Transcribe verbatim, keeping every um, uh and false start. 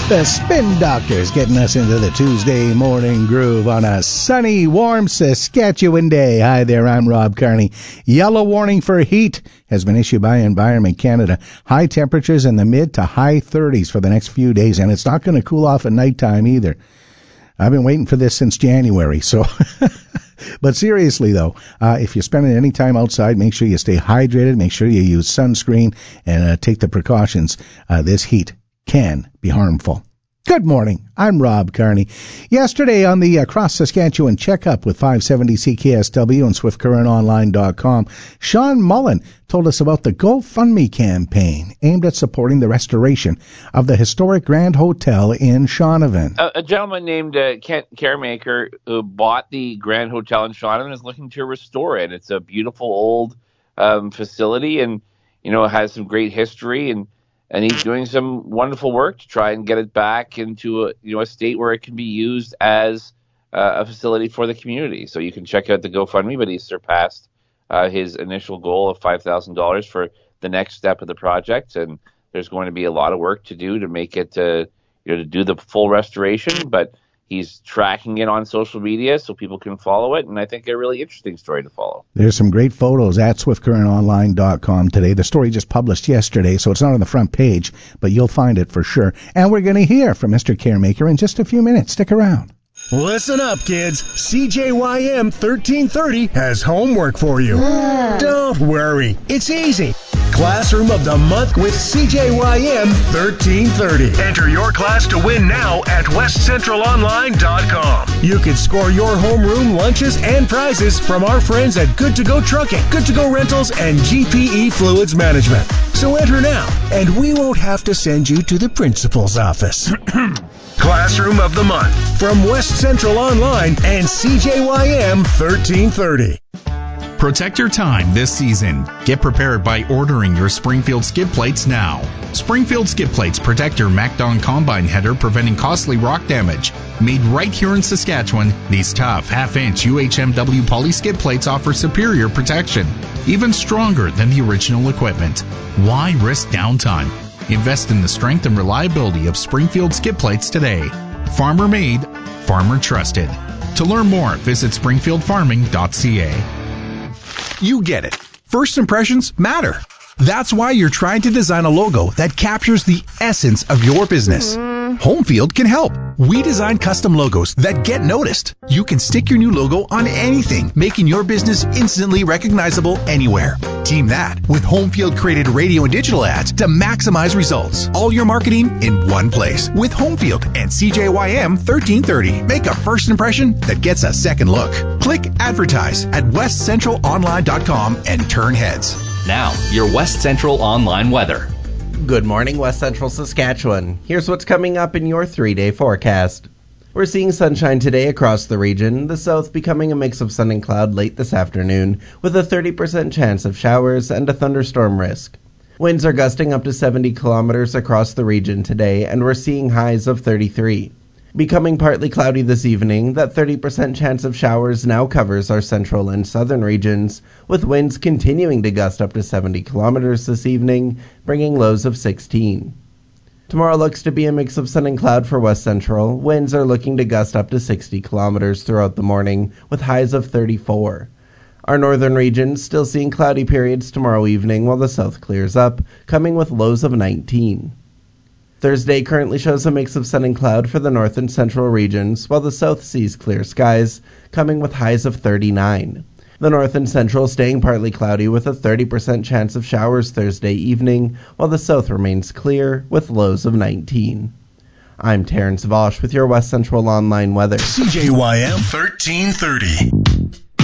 The Spin Doctors getting us into the Tuesday morning groove on a sunny, warm Saskatchewan day. Hi there, I'm Rob Carney. Yellow warning for heat has been issued by Environment Canada. High temperatures in the mid to high thirties for the next few days, and it's not going to cool off at nighttime either. I've been waiting for this since January, so... But seriously, though, uh, if you're spending any time outside, make sure you stay hydrated, make sure you use sunscreen, and uh, take the precautions. Uh, this heat can be harmful. Good morning. I'm Rob Carney. Yesterday on the uh, Cross Saskatchewan Checkup with five seventy C K S W and Swift Current Online dot com, Sean Mullen told us about the GoFundMe campaign aimed at supporting the restoration of the historic Grand Hotel in Shaunavon. A, a gentleman named uh, Kent Caremaker who bought the Grand Hotel in Shaunavon is looking to restore it. It's a beautiful old um, facility, and you know it has some great history, and And he's doing some wonderful work to try and get it back into a, you know, a state where it can be used as uh, a facility for the community. So you can check out the GoFundMe, but he's surpassed uh, his initial goal of five thousand dollars for the next step of the project. And there's going to be a lot of work to do to make it, uh, you know, to do the full restoration. But he's tracking it on social media so people can follow it, and I think a really interesting story to follow. There's some great photos at Swift Current Online dot com today. The story just published yesterday, so it's not on the front page, but you'll find it for sure. And we're going to hear from Mister Caremaker in just a few minutes. Stick around. Listen up, kids. C J Y M thirteen thirty has homework for you. Don't worry. It's easy. Classroom of the Month with C J Y M thirteen thirty. Enter your class to win now at West Central Online dot com. You can score your homeroom lunches and prizes from our friends at Good to Go Trucking, Good to Go Rentals, and G P E Fluids Management. So enter now, and we won't have to send you to the principal's office. Classroom of the Month from West Central Online and C J Y M thirteen thirty. Protect your time this season. Get prepared by ordering your Springfield skid plates now. Springfield skid plates protect your MacDon combine header, preventing costly rock damage. Made right here in Saskatchewan, these tough half-inch U H M W poly skid plates offer superior protection, even stronger than the original equipment. Why risk downtime? Invest in the strength and reliability of Springfield skid plates today. Farmer made, farmer trusted. To learn more, visit springfield farming dot c a. You get it. First impressions matter. That's why you're trying to design a logo that captures the essence of your business. Homefield can help. We design custom logos that get noticed. You can stick your new logo on anything, making your business instantly recognizable anywhere. Team that with Homefield created radio and digital ads to maximize results. All your marketing in one place with Homefield and C J Y M thirteen thirty. Make a first impression that gets a second look. Click advertise at West Central Online dot com and turn heads. Now, your West Central Online weather. Good morning, West Central Saskatchewan. Here's what's coming up in your three-day forecast. We're seeing sunshine today across the region, the south becoming a mix of sun and cloud late this afternoon, with a thirty percent chance of showers and a thunderstorm risk. Winds are gusting up to seventy kilometers across the region today, and we're seeing highs of thirty-three. Becoming partly cloudy this evening, that thirty percent chance of showers now covers our central and southern regions, with winds continuing to gust up to seventy kilometers this evening, bringing lows of sixteen. Tomorrow looks to be a mix of sun and cloud for West Central. Winds are looking to gust up to sixty kilometers throughout the morning, with highs of thirty-four. Our northern regions still seeing cloudy periods tomorrow evening, while the south clears up, coming with lows of nineteen. Thursday currently shows a mix of sun and cloud for the north and central regions, while the south sees clear skies, coming with highs of thirty-nine. The north and central staying partly cloudy with a thirty percent chance of showers Thursday evening, while the south remains clear with lows of nineteen. I'm Terrence Vosch with your West Central Online weather. C J Y M thirteen thirty.